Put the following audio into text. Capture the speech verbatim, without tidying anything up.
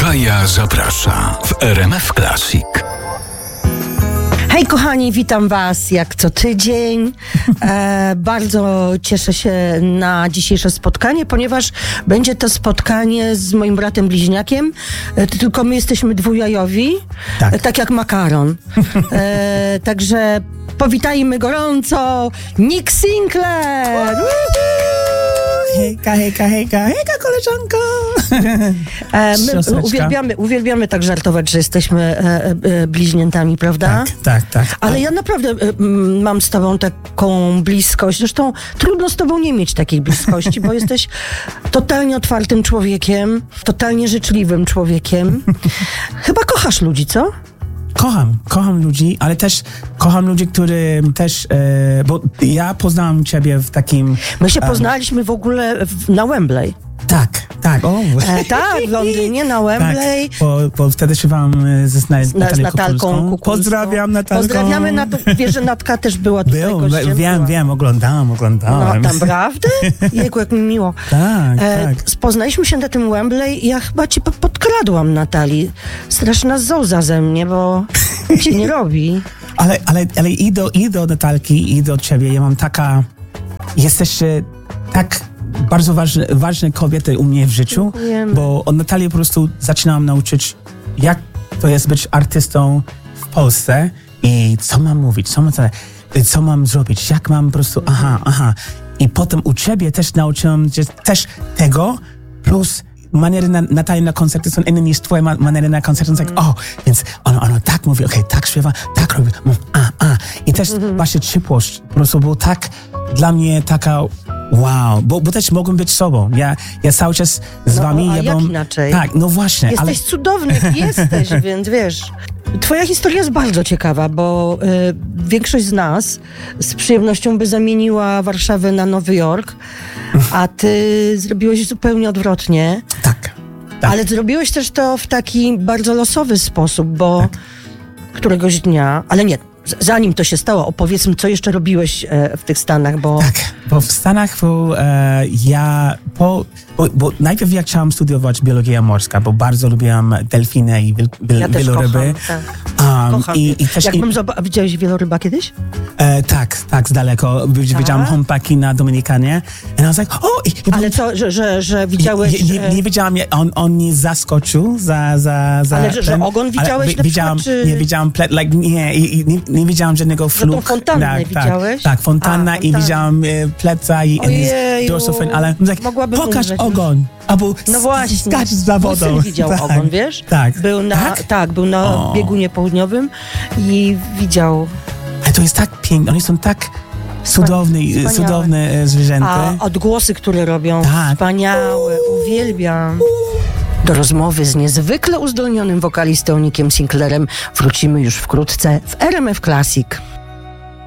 Kaja zaprasza w R M F Classic. Hej kochani, witam was jak co tydzień. E, bardzo cieszę się na dzisiejsze spotkanie, ponieważ będzie to spotkanie z moim bratem bliźniakiem. E, tylko my jesteśmy dwujajowi, Tak. e, tak jak makaron. E, także powitajmy gorąco Nick Sinclair! Hejka, hejka, hejka, hejka koleżanko! E, my Siostreczka. uwielbiamy, uwielbiamy tak żartować, że jesteśmy e, e, bliźniętami, prawda? Tak, tak, tak. Ale ja naprawdę y, m, mam z tobą taką bliskość. Zresztą trudno z tobą nie mieć takiej bliskości, bo jesteś totalnie otwartym człowiekiem, totalnie życzliwym człowiekiem. Chyba kochasz ludzi, co? Kocham, kocham ludzi, ale też kocham ludzi, którzy też, e, bo ja poznałam ciebie w takim... My się em, poznaliśmy w ogóle w, na Wembley. Tak, tak, o. E, tak, w Londynie, na Wembley. Tak, bo, bo wtedy śpiewam e, ze z, Na, z Natalią Natalką Kukulską. Kukulską. Pozdrawiam Natalką. Pozdrawiamy, Nat- wiesz, że Natka też była tutaj Był, gościem. wiem, była. wiem, oglądałam, oglądałam. No, tam prawda? Jejku, jak mi miło. Tak, E, tak. Poznaliśmy się na tym Wembley i ja chyba cię po- podkradłam, Natalii. Straszna zołza ze mnie, bo się nie robi. Ale, ale, ale i do, i do Natalki, i do ciebie, ja mam taka... Jesteście tak bardzo ważne, ważne kobiety u mnie w życiu, Dziękujemy. bo od Natalii po prostu zaczynałam nauczyć, jak to jest być artystą w Polsce i co mam mówić, co mam, co mam zrobić, jak mam po prostu, aha, aha. I potem u ciebie też nauczyłam się też tego, plus maniery na, Natalii na koncerty są inne niż twoje ma, maniery na koncerty. Są tak, o, więc ono, ono tak mówi, okej, tak śpiewa, tak robi, mm, a, a. I też właśnie ciepłość po prostu było tak dla mnie taka wow, bo, bo też mogłem być sobą. Ja, ja cały czas z No, wami. a ja jak byłem, inaczej? Tak, no właśnie. Jesteś ale, cudowny, jesteś, więc wiesz. Twoja historia jest bardzo ciekawa, bo y, większość z nas z przyjemnością by zamieniła Warszawę na Nowy Jork, a ty zrobiłeś zupełnie odwrotnie. tak, tak. Ale zrobiłeś też to w taki bardzo losowy sposób, bo Tak. któregoś dnia, ale nie, z- zanim to się stało, opowiedzmy, co jeszcze robiłeś e, w tych Stanach, bo Tak, bo w Stanach bo, e, ja, po, bo, bo najpierw ja chciałam studiować biologię morską, bo bardzo lubiłam delfiny i wiel, wiel, ja też wieloryby. kocham. Tak. Um, Kocham. i, i też, Jakbym i, zoba- widziałeś wieloryba kiedyś? e, tak, tak, z daleko. Widziałam humpaki na Dominikanie. And I was like, oh, i, i Ale co, że, że, że widziałeś... Nie, nie, nie wiedziałam, jak on, on nie zaskoczył za... za, za Ale że- że ten, ogon widziałeś ale na widziałam, przykład, czy- Nie widziałam, plet, like, nie, i, i, nie, nie widziałam żadnego fluk. fontannę tak, widziałeś? Tak, tak fontanna A, i fontannę. widziałam e, pleca i Ojeju. dorsofin, ale like, Mogłabym pokaż umrzeć. ogon, albo No właśnie. skacz za Mój wodą. syn widział tak, ogon, wiesz? Tak. Był na, tak? tak? był na O. biegunie południowym i widział... Ale to jest tak piękne, oni są tak cudowne, Wspaniałe. cudowne e, zwierzęta. A odgłosy, które robią, Tak. wspaniałe, uwielbiam. Do rozmowy z niezwykle uzdolnionym wokalistą Nickiem Sinclairem wrócimy już wkrótce w R M F Classic.